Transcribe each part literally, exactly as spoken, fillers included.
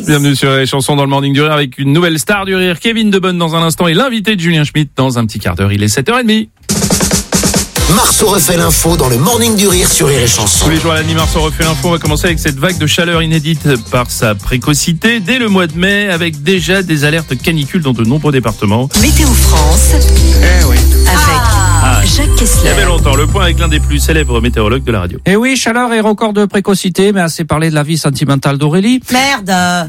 Bienvenue sur les chansons dans le Morning du Rire avec une nouvelle star du rire, Kevin Debonne dans un instant et l'invité de Julien Schmitt dans un petit quart d'heure. Il est sept heures trente. Marceau refait l'info dans le Morning du Rire sur Rire et Chanson. Tous les jours à la nuit, Marceau refait l'info. On va commencer avec cette vague de chaleur inédite par sa précocité. Dès le mois de mai, avec déjà des alertes canicules dans de nombreux départements. Météo France. Eh oui. Avec Ah. Jacques Il y Kessler. avait longtemps, le point avec l'un des plus célèbres météorologues de la radio. Et oui, chaleur et record de précocité, mais assez parlé de la vie sentimentale d'Aurélie. Merde. Pas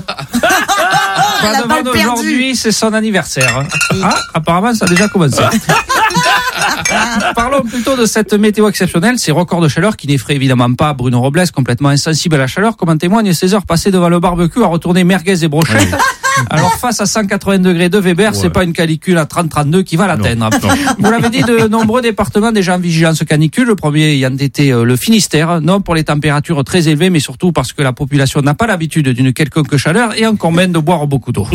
la de balle vent perdue. aujourd'hui, c'est son anniversaire. Ah, apparemment, ça a déjà commencé. Parlons plutôt de cette météo exceptionnelle, ces records de chaleur qui n'effraient évidemment pas Bruno Robles, complètement insensible à la chaleur, comme en témoignent ces heures passées devant le barbecue à retourner merguez et brochettes. Alors face à cent quatre-vingts degrés de Weber, Ouais. c'est pas une canicule à trente trente-deux qui va l'atteindre. Non, non. Vous l'avez dit, de nombreux départements déjà en vigilance canicule. Le premier ayant été euh, le Finistère, non pour les températures très élevées, mais surtout parce que la population n'a pas l'habitude d'une quelconque chaleur et encore moins de boire beaucoup d'eau.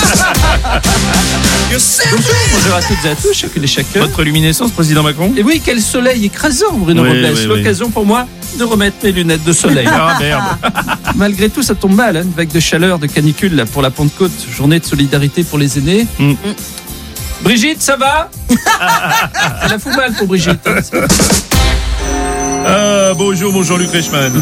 Bonjour à toutes et à tous, chacune et chacun. Votre luminescence, président Macron. Et oui, quel soleil écrasant, Bruno Oui, Robles. oui, oui. L'occasion pour moi de remettre mes lunettes de soleil. Ah merde. Malgré tout, ça tombe mal, hein, une vague de chaleur, de canicule là, pour la Pentecôte, journée de solidarité pour les aînés. Mm. Brigitte, ça va? Ça la fout mal pour Brigitte. Ah, bonjour, mon Jean-Luc Reichmann.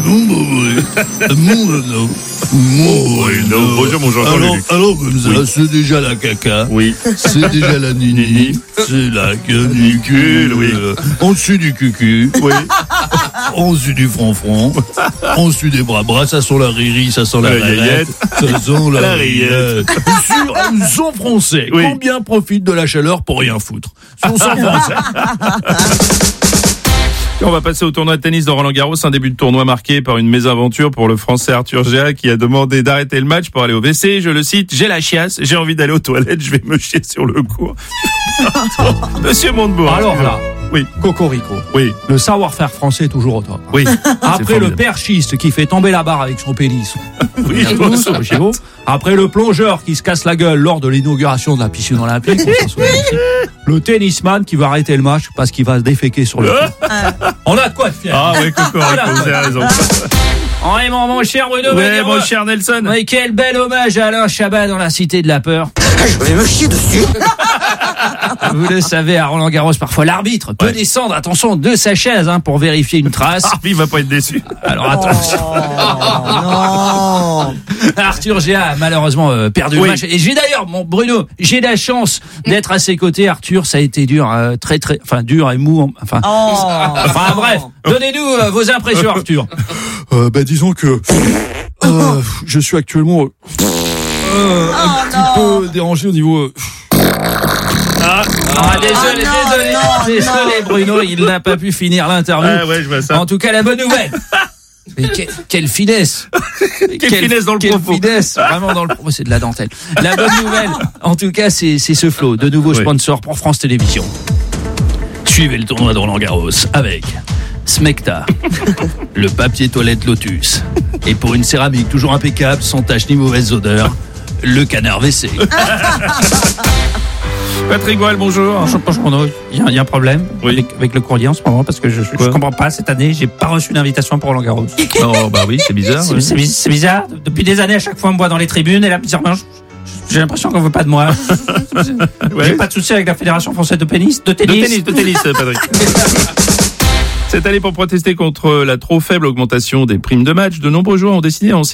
Bonjour, mon Alors, Jean-Luc. alors comme ça, Oui. c'est déjà la caca, Oui. c'est déjà la nini, c'est la canicule, Oui. euh, en dessus du cucu, Oui. en dessus du franc-franc, en dessus des bras-bras, ça sent la riri, ça sent la La rayette, ça sent la, La rayette. Sur un son français, Oui. combien profite de la chaleur pour rien foutre? Sur son français. Et on va passer au tournoi de tennis de Roland-Garros, un début de tournoi marqué par une mésaventure pour le Français Arthur Géa qui a demandé d'arrêter le match pour aller au W C. Je le cite, j'ai la chiasse, j'ai envie d'aller aux toilettes, je vais me chier sur le court. Monsieur Montebourg. Alors là, Oui, Cocorico, oui, le savoir-faire français est toujours au top. oui. Après le perchiste qui fait tomber la barre avec son pénis. Oui, je pense. Au Géo. Après le plongeur qui se casse la gueule lors de l'inauguration de la piscine olympique. On s'en souvient aussi. Le tennisman qui va arrêter le match parce qu'il va se déféquer sur le coup. On a de quoi de fier. Ah oui, Cocorico, vous avez raison. Oh, et mon, mon cher Bruno, va Ouais, dire, mon euh, cher Nelson. ouais, quel bel hommage à Alain Chabat dans la Cité de la Peur. Je vais me chier dessus. Vous le savez, à Roland-Garros, parfois l'arbitre peut Ouais. descendre, attention, de sa chaise hein, pour vérifier une trace. Ah, il va pas être déçu. Alors attention, Non. Arthur Géa a malheureusement euh, perdu Oui. le match. Et j'ai d'ailleurs, mon Bruno, j'ai la chance d'être à ses côtés. Arthur, ça a été dur, euh, très très, enfin dur et mou. Enfin, Oh. enfin bref, donnez-nous euh, vos impressions, Arthur. Euh, bah, disons que euh, je suis actuellement euh, un petit peu dérangé au niveau. euh, Ah, désolé, non, désolé, non, désolé, Bruno, il n'a pas pu finir l'interview. Ah ouais, je vois ça. En tout cas, la bonne nouvelle. Mais que- quelle finesse. Quelle finesse dans le quelle propos. finesse, vraiment dans le propos, c'est de la dentelle. La bonne nouvelle, en tout cas, c'est c'est ce flot de nouveaux Oui. sponsors pour France Télévisions. Suivez le tournoi de Roland-Garros avec Smecta, le papier toilette Lotus, et pour une céramique toujours impeccable, sans tache ni mauvaise odeur, le canard W C. Patrick Goal, bonjour. Je pense qu'on a- il y, a- il y a un problème Oui. avec, avec le courrier en ce moment parce que je, je, Quoi je comprends pas cette année, j'ai pas reçu d'invitation pour Roland Garros. Oh, bah oui, c'est bizarre. C'est ouais. c'est- c'est bizarre. Depuis des années, à chaque fois, on me voit dans les tribunes et là, bizarrement, je- j'ai l'impression qu'on veut pas de moi. Ouais. J'ai pas de souci avec la Fédération française de tennis. De De tennis. tennis, de tennis, Patrick. Cette année, pour protester contre la trop faible augmentation des primes de match, de nombreux joueurs ont décidé en